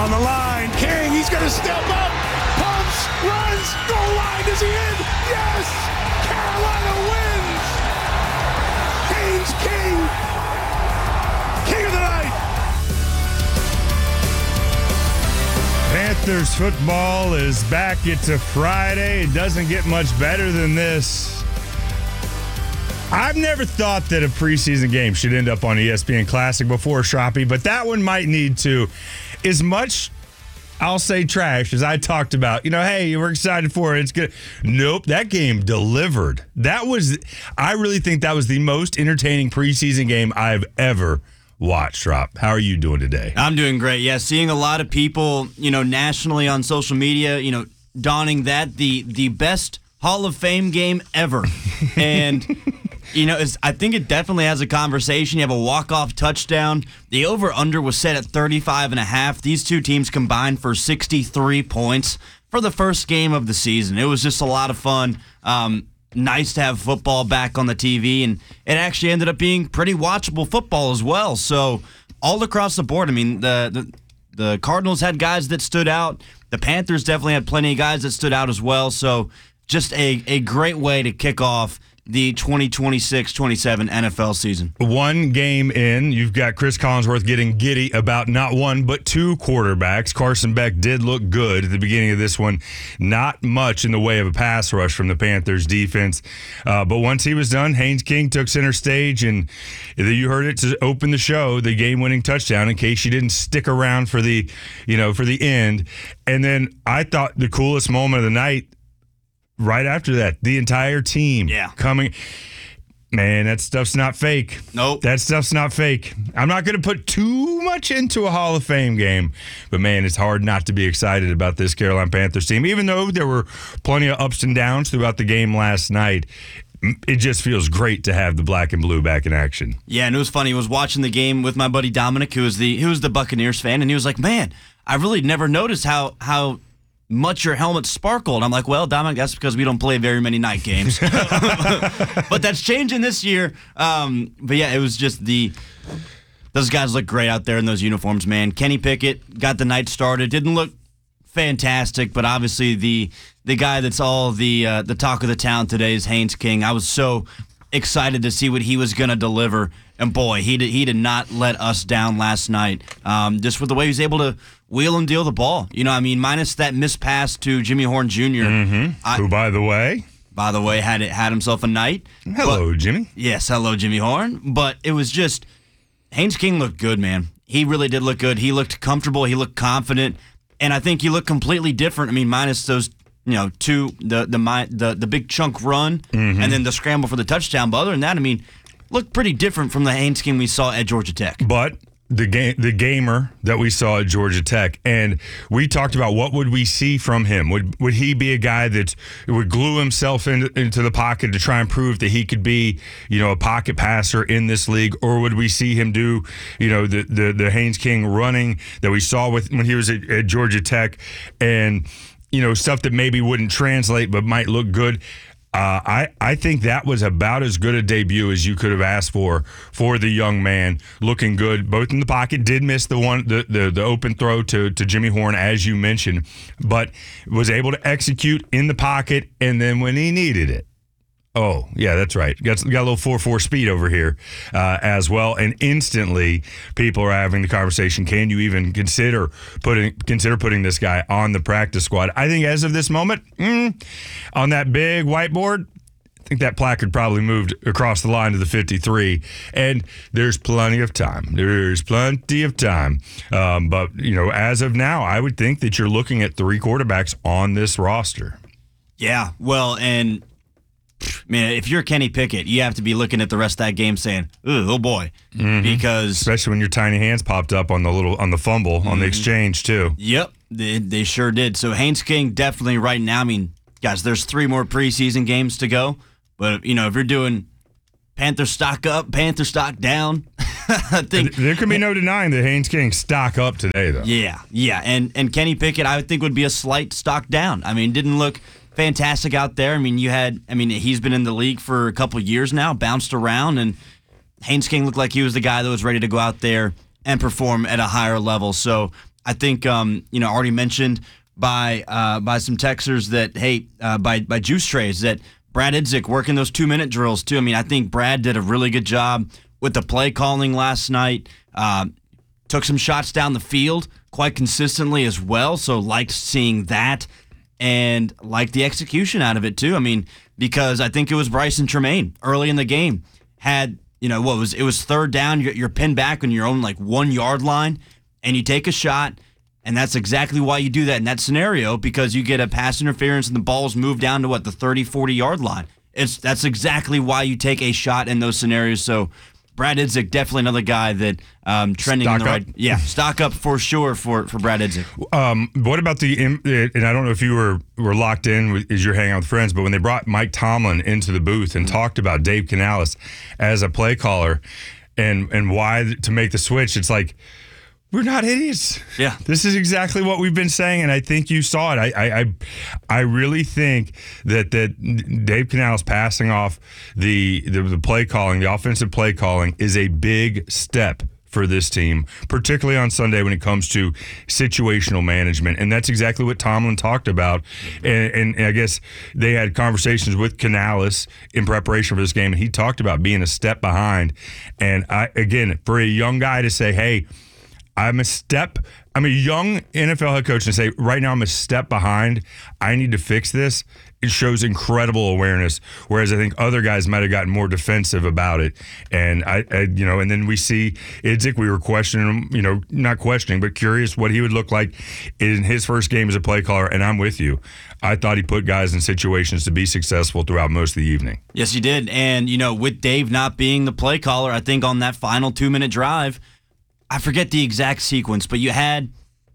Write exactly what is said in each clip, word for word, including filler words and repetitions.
on the line. King, he's going to step up. Pumps, runs, goal line. Is he in? Yes! Carolina wins! Haynes King, King of the night. Panthers football is back. It's a Friday. It doesn't get much better than this. I've never thought that a preseason game should end up on E S P N Classic before Shroppy, but that one might need to. As much, I'll say, trash as I talked about, you know, hey, we're excited for it. It's good. Nope, that game delivered. That was, I really think that was the most entertaining preseason game I've ever watched, Shrop. How are you doing today? I'm doing great. Yeah, seeing a lot of people, you know, nationally on social media, you know, donning that the the best Hall of Fame game ever. And, you know, it's, I think it definitely has a conversation. You have a walk-off touchdown. The over-under was set at thirty-five and a half. These two teams combined for sixty-three points for the first game of the season. It was just a lot of fun. Um, nice to have football back on the T V, and it actually ended up being pretty watchable football as well. So all across the board, I mean, the the, the Cardinals had guys that stood out. The Panthers definitely had plenty of guys that stood out as well. So just a, a great way to kick off the twenty twenty-six twenty-seven N F L season. One game in, you've got Chris Collinsworth getting giddy about not one but two quarterbacks. Carson Beck did look good at the beginning of this one. Not much in the way of a pass rush from the Panthers defense. Uh, but once he was done, Haynes King took center stage, and you heard it to open the show, the game-winning touchdown, in case you didn't stick around for the, you know, for the end. And then I thought the coolest moment of the night, right after that, the entire team yeah. coming. Man, that stuff's not fake. Nope. That stuff's not fake. I'm not going to put too much into a Hall of Fame game, but man, it's hard not to be excited about this Carolina Panthers team. Even though there were plenty of ups and downs throughout the game last night, it just feels great to have the black and blue back in action. Yeah, and it was funny. I was watching the game with my buddy Dominic, who was the who was the Buccaneers fan, and he was like, man, I really never noticed how how much your helmet sparkled. I'm like, well, Dominic, that's because we don't play very many night games. But that's changing this year. Um, but yeah, it was just the those guys look great out there in those uniforms, man. Kenny Pickett got the night started. Didn't look fantastic, but obviously the the guy that's all the uh, the talk of the town today is Haynes King. I was so excited to see what he was going to deliver. And boy, he did, he did not let us down last night. Um, just with the way he was able to wheel and deal the ball. You know, I mean, minus that missed pass to Jimmy Horn Junior Mm-hmm. I, Who, by the way, by the way, had it had himself a night. Hello, but, Jimmy. Yes, hello, Jimmy Horn. But it was just, Haynes King looked good, man. He really did look good. He looked comfortable. He looked confident. And I think he looked completely different. I mean, minus those, you know, two, the the the, the big chunk run, mm-hmm. and then the scramble for the touchdown. But other than that, I mean, looked pretty different from the Haynes King we saw at Georgia Tech. But the game, the gamer that we saw at Georgia Tech, and we talked about what would we see from him. Would would he be a guy that would glue himself in, into the pocket to try and prove that he could be, you know, a pocket passer in this league, or would we see him do, you know, the the, the Haynes King running that we saw with when he was at, at Georgia Tech, and you know, stuff that maybe wouldn't translate but might look good. Uh, I, I think that was about as good a debut as you could have asked for for the young man. Looking good, both in the pocket. Did miss the one the, the, the open throw to, to Jimmy Horn, as you mentioned, but was able to execute in the pocket, and then when he needed it. Oh, yeah, that's right. Got, got a little four four speed over here uh, as well. And instantly, people are having the conversation, can you even consider putting consider putting this guy on the practice squad? I think as of this moment, mm, on that big whiteboard, I think that placard probably moved across the line to the fifty-three. And there's plenty of time. There's plenty of time. Um, but, you know, as of now, I would think that you're looking at three quarterbacks on this roster. Yeah, well, and man, if you're Kenny Pickett, you have to be looking at the rest of that game saying, "Ooh, oh boy," mm-hmm. because especially when your tiny hands popped up on the little on the fumble mm-hmm. on the exchange too. Yep, they, they sure did. So Haynes King definitely right now. I mean, guys, there's three more preseason games to go, but you know if you're doing Panther stock up, Panther stock down, I think there can be no denying that Haynes King stock up today, though. Yeah, yeah, and and Kenny Pickett, I would think would be a slight stock down. I mean, didn't look fantastic out there. I mean, you had, I mean, he's been in the league for a couple of years now, bounced around, and Haynes King looked like he was the guy that was ready to go out there and perform at a higher level. So I think, um, you know, already mentioned by uh, by some Texers that, hey, uh, by, by Juice Trays, that Brad Idzik working those two-minute drills, too. I mean, I think Brad did a really good job with the play calling last night. Uh, took some shots down the field quite consistently as well, so liked seeing that and liked the execution out of it, too. I mean, because I think it was Bryson Tremaine early in the game had, you know, what was it was third down, you're, you're pinned back on your own, like, one-yard line, and you take a shot, and that's exactly why you do that in that scenario, because you get a pass interference and the ball's moved down to, what, the thirty, forty-yard line. It's That's exactly why you take a shot in those scenarios, so Brad Idzik, definitely another guy that um, trending Stock in the up. right. Yeah, stock up for sure for, for Brad Idzik. Um, what about the, and I don't know if you were, were locked in with- as you're hanging out with friends, but when they brought Mike Tomlin into the booth and talked about Dave Canales as a play caller and, and why to make the switch, it's like, we're not idiots. Yeah. This is exactly what we've been saying, and I think you saw it. I I, I, I really think that, that Dave Canales passing off the, the the play calling, the offensive play calling, is a big step for this team, particularly on Sunday when it comes to situational management. And that's exactly what Tomlin talked about. And, and I guess they had conversations with Canales in preparation for this game, and he talked about being a step behind. And I again, for a young guy to say, hey, I'm a step, I'm a young N F L head coach and say, right now I'm a step behind. I need to fix this. It shows incredible awareness. Whereas I think other guys might have gotten more defensive about it. And I, I you know, and then we see Idzik, we were questioning him, you know, not questioning, but curious what he would look like in his first game as a play caller. And I'm with you. I thought he put guys in situations to be successful throughout most of the evening. Yes, he did. And, you know, with Dave not being the play caller, I think on that final two-minute drive, I forget the exact sequence, but you had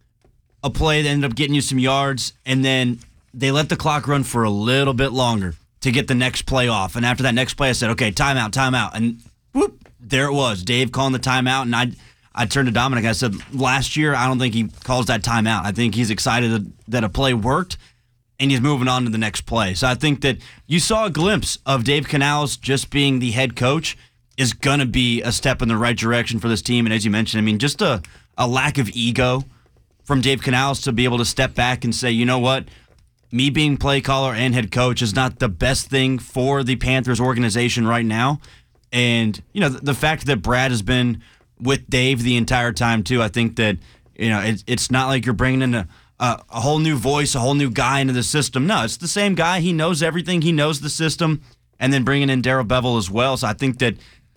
a play that ended up getting you some yards, and then they let the clock run for a little bit longer to get the next play off. And after that next play, I said, okay, timeout, timeout. And whoop, there it was. Dave calling the timeout, and I I turned to Dominic. I said, last year, I don't think he calls that timeout. I think he's excited that a play worked, and he's moving on to the next play. So I think that you saw a glimpse of Dave Canales just being the head coach is going to be a step in the right direction for this team. And as you mentioned, I mean, just a, a lack of ego from Dave Canales to be able to step back and say, you know what, me being play caller and head coach is not the best thing for the Panthers organization right now. And, you know, the, the fact that Brad has been with Dave the entire time, too, I think that, you know, it, it's not like you're bringing in a, a, a whole new voice, a whole new guy into the system. No, it's the same guy. He knows everything. He knows the system. And then bringing in Darrell Bevell as well. So I think that,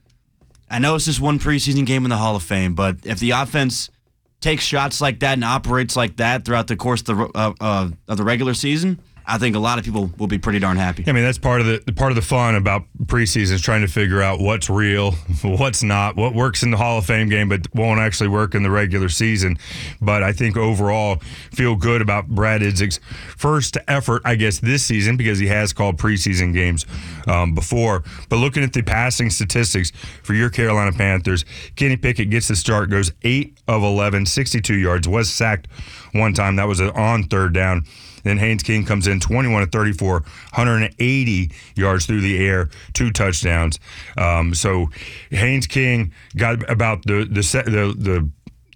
I know it's just one preseason game in the Hall of Fame, but if the offense takes shots like that and operates like that throughout the course of the, uh, uh, of the regular season, I think a lot of people will be pretty darn happy. I mean, that's part of the part of the fun about preseason is trying to figure out what's real, what's not, what works in the Hall of Fame game, but won't actually work in the regular season. But I think overall, feel good about Brad Idzik's first effort, I guess, this season because he has called preseason games um, before. But looking at the passing statistics for your Carolina Panthers, Kenny Pickett gets the start, goes eight of eleven, sixty-two yards, was sacked one time. That was on third down. Then Haynes King comes in twenty-one of thirty-four, one hundred eighty yards through the air, two touchdowns. Um, so Haynes King got about the the the, the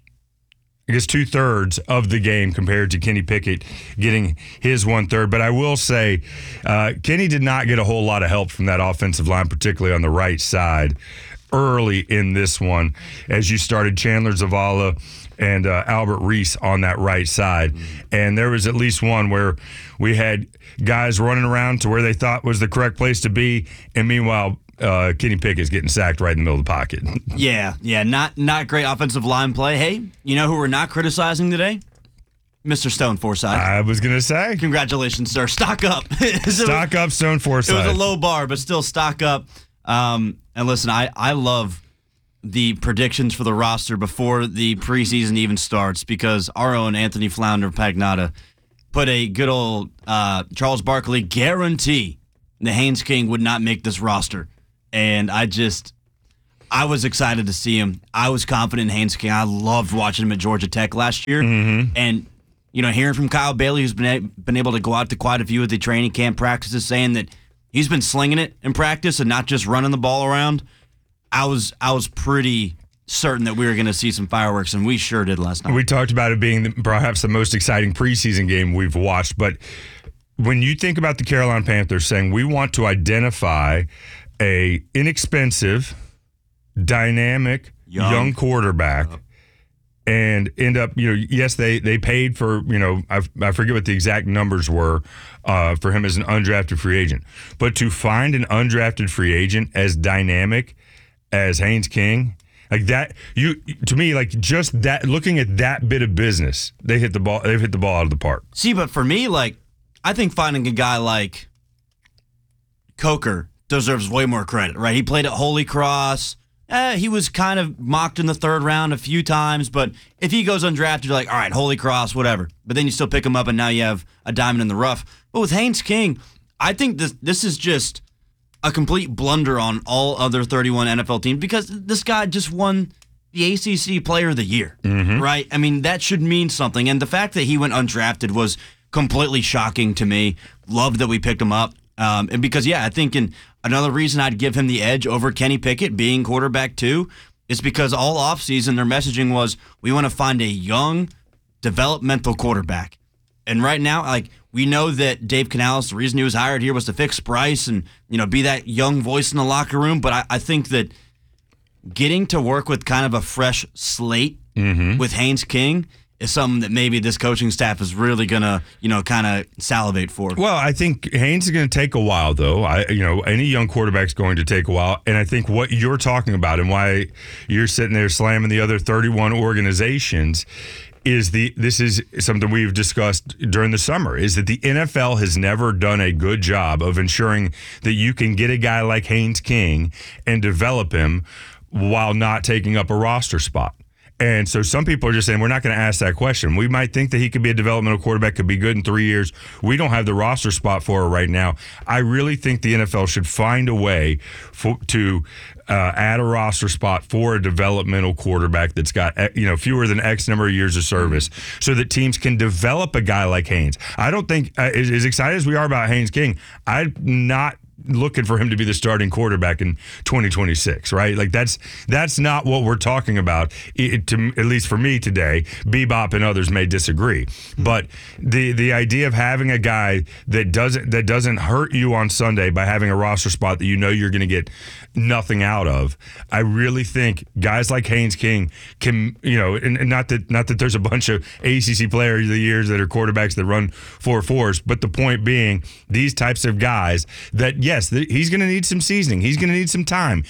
I guess two thirds of the game compared to Kenny Pickett getting his one third. But I will say, uh, Kenny did not get a whole lot of help from that offensive line, particularly on the right side early in this one, as you started Chandler Zavala and uh, Albert Reese on that right side. And there was at least one where we had guys running around to where they thought was the correct place to be, and meanwhile, uh, Kenny Pickett's getting sacked right in the middle of the pocket. Yeah, yeah, not not great offensive line play. Hey, you know who we're not criticizing today? Mister Stone Forsythe. I was going to say. Congratulations, sir. Stock up. Stock up, Stone Forsythe. It was a low bar, but still stock up. Um, and listen, I, I love the predictions for the roster before the preseason even starts because our own Anthony Flounder Pagnotta put a good old uh, Charles Barkley guarantee the Haynes King would not make this roster. And I just, I was excited to see him. I was confident in Haynes King. I loved watching him at Georgia Tech last year. Mm-hmm. And, you know, hearing from Kyle Bailey, who's been, a, been able to go out to quite a few of the training camp practices, saying that he's been slinging it in practice and not just running the ball around. I was I was pretty certain that we were going to see some fireworks, and we sure did last night. We talked about it being the, perhaps the most exciting preseason game we've watched, but when you think about the Carolina Panthers saying we want to identify a inexpensive, dynamic, young, young quarterback, uh, and end up, you know, yes, they they paid for, you know, I, I forget what the exact numbers were uh, for him as an undrafted free agent, but to find an undrafted free agent as dynamic as Haynes King, like that, you to me, like just that, looking at that bit of business, they hit the ball. They've hit the ball out of the park. See, but for me, like, I think finding a guy like Coker deserves way more credit, right? He played at Holy Cross. Eh, he was kind of mocked in the third round a few times, but if he goes undrafted, you're like, all right, Holy Cross, whatever. But then you still pick him up, and now you have a diamond in the rough. But with Haynes King, I think this this is just a complete blunder on all other thirty-one N F L teams because this guy just won the A C C Player of the Year, mm-hmm. right? I mean, that should mean something. And the fact that he went undrafted was completely shocking to me. Loved that we picked him up. Um, and because, yeah, I think in another reason I'd give him the edge over Kenny Pickett being quarterback two is because all offseason their messaging was we want to find a young, developmental quarterback. And right now, like, we know that Dave Canales, the reason he was hired here was to fix Bryce and, you know, be that young voice in the locker room. But I, I think that getting to work with kind of a fresh slate mm-hmm. with Haynes King is something that maybe this coaching staff is really going to, you know, kind of salivate for. Well, I think Haynes is going to take a while, though. I, you know, any young quarterback's going to take a while. And I think what you're talking about and why you're sitting there slamming the other thirty-one organizations is the this is something we've discussed during the summer, is that the N F L has never done a good job of ensuring that you can get a guy like Haynes King and develop him while not taking up a roster spot. And so some people are just saying, we're not going to ask that question. We might think that he could be a developmental quarterback, could be good in three years. We don't have the roster spot for it right now. I really think the N F L should find a way for, to uh, add a roster spot for a developmental quarterback that's got, you know, fewer than X number of years of service so that teams can develop a guy like Haynes. I don't think, uh, as, as excited as we are about Haynes King, I'm not looking for him to be the starting quarterback in twenty twenty-six, right? Like that's that's not what we're talking about. It, to, at least for me today, Bebop and others may disagree, but the the idea of having a guy that doesn't that doesn't hurt you on Sunday by having a roster spot that you know you're going to get nothing out of, I really think guys like Haynes King can, you know, and, and not that not that there's a bunch of A C C players of the years that are quarterbacks that run four fours, but the point being, these types of guys that, yes, he's going to need some seasoning. He's going to need some time.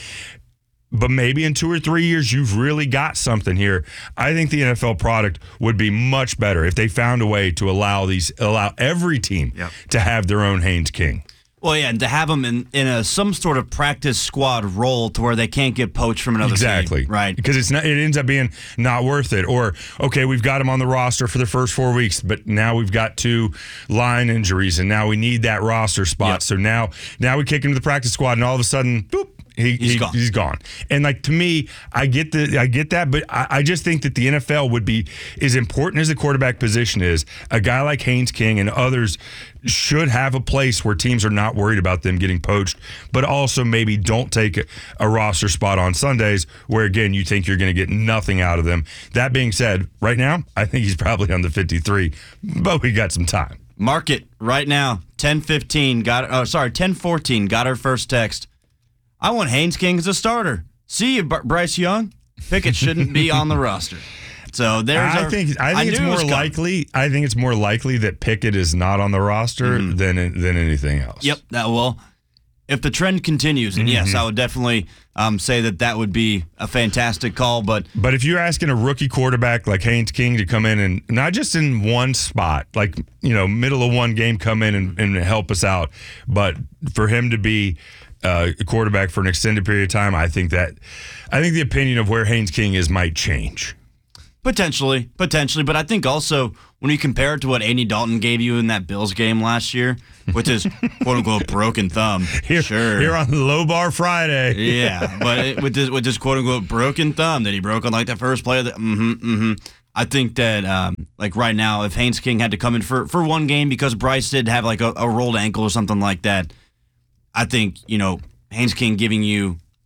But maybe in two or three years, you've really got something here. I think the N F L product would be much better if they found a way to allow these, allow every team yep. to have their own Haynes King. Well, yeah, and to have them in, in a some sort of practice squad role to where they can't get poached from another exactly. team. Right. Because it's not, it ends up being not worth it. Or, okay, we've got him on the roster for the first four weeks, but now we've got two line injuries, and now we need that roster spot. Yep. So now now we kick him to the practice squad, and all of a sudden, boop, He, he's, he, gone. he's gone. And like, to me, I get the I get that, but I, I just think that the N F L would be, as important as the quarterback position is, a guy like Haynes King and others should have a place where teams are not worried about them getting poached, but also maybe don't take a, a roster spot on Sundays where, again, you think you're going to get nothing out of them. That being said, right now, I think he's probably on the fifty-three, but we got some time. Mark it right now. ten fifteen got oh sorry, ten fourteen got our first text. I want Haynes King as a starter. See you, Bryce Young. Pickett shouldn't be on the roster. So there's. I our, think. I think I it's more it likely. I think it's more likely that Pickett is not on the roster mm-hmm. than than anything else. Yep. That well, if the trend continues, and mm-hmm. yes, I would definitely um, say that that would be a fantastic call. But but if you're asking a rookie quarterback like Haynes King to come in and not just in one spot, like, you know, middle of one game, come in and, and help us out, but for him to be Uh, a quarterback for an extended period of time, I think that I think the opinion of where Haynes King is might change. Potentially, potentially, but I think also when you compare it to what Andy Dalton gave you in that Bills game last year with his quote unquote broken thumb, here, sure, here on Low Bar Friday, yeah, but it, with this with this quote unquote broken thumb that he broke on like the first play of the, mm-hmm, mm-hmm. I think that um, like right now, if Haynes King had to come in for for one game because Bryce did have like a, a rolled ankle or something like that, I think, you know, Haynes King giving you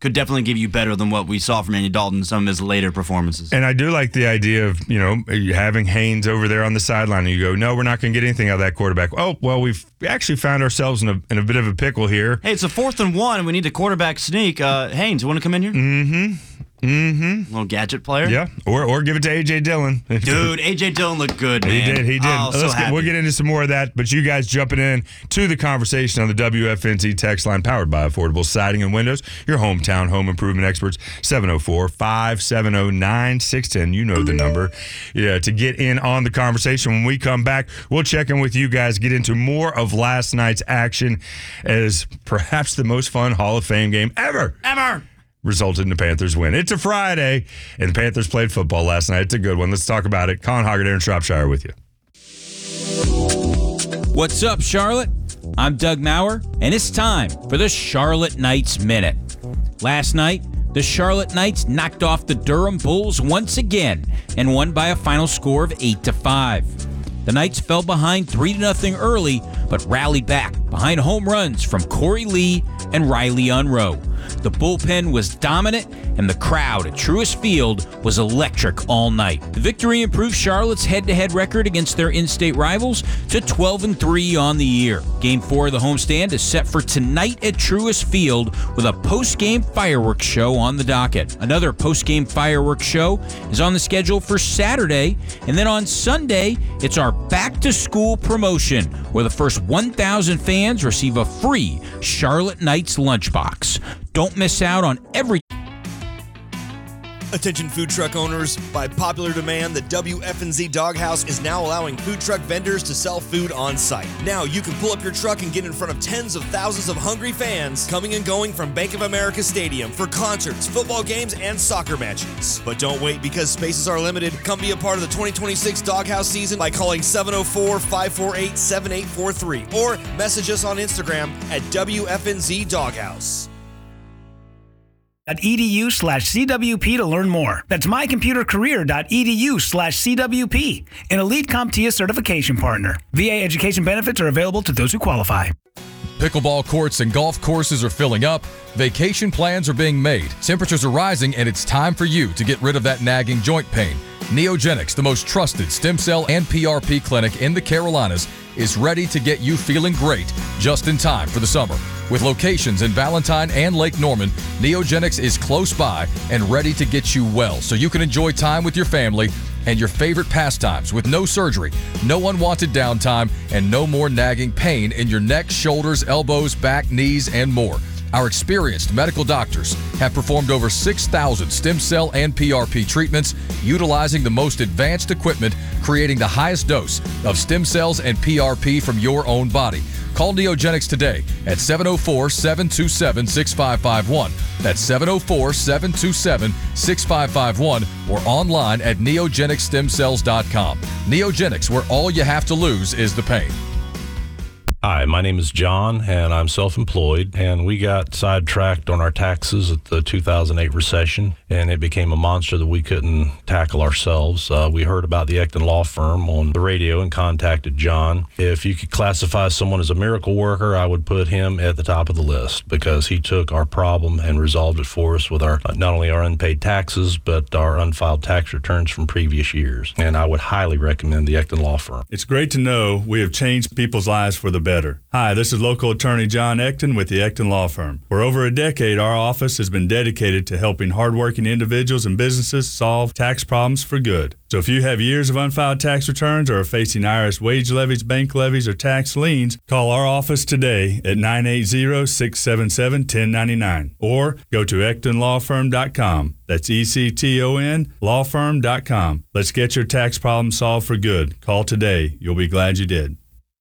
could definitely give you better than what we saw from Andy Dalton in some of his later performances. And I do like the idea of, you know, having Haynes over there on the sideline and you go, no, we're not going to get anything out of that quarterback. Oh, well, we've actually found ourselves in a, in a bit of a pickle here. Hey, it's a fourth and one, and we need a quarterback sneak. Uh, Haynes, you want to come in here? Mm-hmm. Mm-hmm. Little gadget player? Yeah, or or give it to A J Dillon. Dude, A J Dillon looked good, man. He did, he did. Oh, so Let's happy. get, we'll get into some more of that, but you guys jumping in to the conversation on the W F N Z text line powered by Affordable Siding and Windows, your hometown home improvement experts, seven oh four, five seven oh, nine six one oh. You know the number. Yeah, to get in on the conversation. When we come back, we'll check in with you guys, get into more of last night's action as perhaps the most fun Hall of Fame game ever. Ever. Resulted in the Panthers win. It's a Friday, and the Panthers played football last night. It's a good one. Let's talk about it. Colin Hoggett, Aaron Shropshire with you. What's up, Charlotte? I'm Doug Maurer, and it's time for the Charlotte Knights Minute. Last night, the Charlotte Knights knocked off the Durham Bulls once again and won by a final score of eight to five. The Knights fell behind three to nothing early, but rallied back behind home runs from Corey Lee and Riley Unroe. The bullpen was dominant, and the crowd at Truist Field was electric all night. The victory improved Charlotte's head-to-head record against their in-state rivals to twelve and three on the year. Game four of the homestand is set for tonight at Truist Field with a post-game fireworks show on the docket. Another post-game fireworks show is on the schedule for Saturday, and then on Sunday, it's our back-to-school promotion, where the first one thousand fans receive a free Charlotte Knights lunchbox. Don't miss out on every... Attention food truck owners, by popular demand, the W F N Z Doghouse is now allowing food truck vendors to sell food on site. Now you can pull up your truck and get in front of tens of thousands of hungry fans coming and going from Bank of America Stadium for concerts, football games, and soccer matches. But don't wait, because spaces are limited. Come be a part of the twenty twenty-six Doghouse season by calling seven oh four, five four eight, seven eight four three or message us on Instagram at W F N Z Doghouse. .edu slash CWP to learn more. That's mycomputercareer.edu slash CWP, an Elite CompTIA certification partner. V A education benefits are available to those who qualify. Pickleball courts and golf courses are filling up. Vacation plans are being made. Temperatures are rising, and it's time for you to get rid of that nagging joint pain. Neogenics, the most trusted stem cell and P R P clinic in the Carolinas, is ready to get you feeling great just in time for the summer. With locations in Valentine and Lake Norman, Neogenics is close by and ready to get you well so you can enjoy time with your family and your favorite pastimes with no surgery, no unwanted downtime, and no more nagging pain in your neck, shoulders, elbows, back, knees, and more. Our experienced medical doctors have performed over six thousand stem cell and P R P treatments utilizing the most advanced equipment, creating the highest dose of stem cells and P R P from your own body. Call Neogenics today at seven oh four, seven two seven, six five five one. That's seven oh four, seven two seven, six five five one or online at neogenics stem cells dot com. Neogenics, where all you have to lose is the pain. Hi, my name is John, and I'm self-employed, and we got sidetracked on our taxes at the two thousand eight recession, and it became a monster that we couldn't tackle ourselves. Uh, we heard about the Ecton Law Firm on the radio and contacted John. If you could classify someone as a miracle worker, I would put him at the top of the list, because he took our problem and resolved it for us with our not only our unpaid taxes, but our unfiled tax returns from previous years. And I would highly recommend the Ecton Law Firm. It's great to know we have changed people's lives for the better. Hi, this is local attorney John Ecton with the Ecton Law Firm. For over a decade, our office has been dedicated to helping hardworking individuals and businesses solve tax problems for good. So if you have years of unfiled tax returns or are facing I R S wage levies, bank levies, or tax liens, call our office today at nine eight zero, six seven seven, one zero nine nine or go to ecton law firm dot com. That's E C T O N law firm dot com. Let's get your tax problem solved for good. Call today. You'll be glad you did.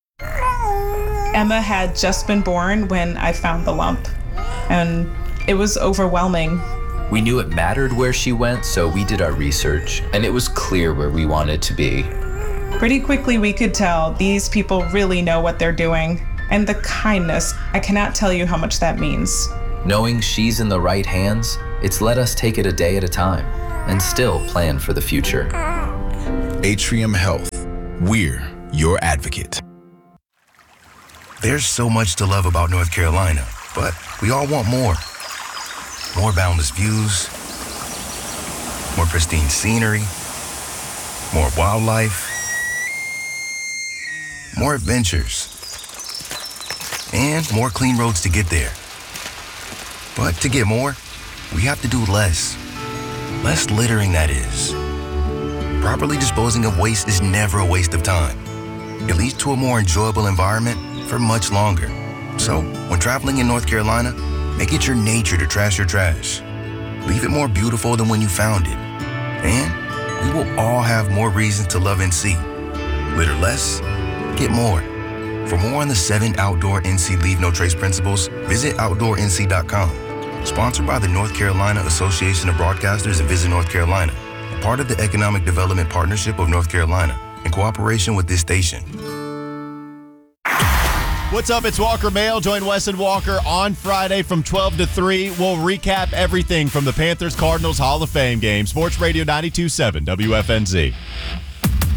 Emma had just been born when I found the lump, and it was overwhelming. We knew it mattered where she went, so we did our research, and it was clear where we wanted to be. Pretty quickly we could tell these people really know what they're doing, and the kindness, I cannot tell you how much that means. Knowing she's in the right hands, it's let us take it a day at a time, and still plan for the future. Atrium Health. We're your advocate. There's so much to love about North Carolina, but we all want more. More boundless views, more pristine scenery, more wildlife, more adventures, and more clean roads to get there. But to get more, we have to do less. Less littering, that is. Properly disposing of waste is never a waste of time. It leads to a more enjoyable environment for much longer. So, when traveling in North Carolina, make it your nature to trash your trash. Leave it more beautiful than when you found it. And we will all have more reasons to love N C. Litter less, get more. For more on the seven outdoor N C Leave No Trace principles, visit outdoor N C dot com. Sponsored by the North Carolina Association of Broadcasters and Visit North Carolina. Part of the Economic Development Partnership of North Carolina, in cooperation with this station. What's up? It's Walker Mail. Join Wes and Walker on Friday from twelve to three. We'll recap everything from the Panthers-Cardinals Hall of Fame game. Sports Radio ninety-two point seven W F N Z.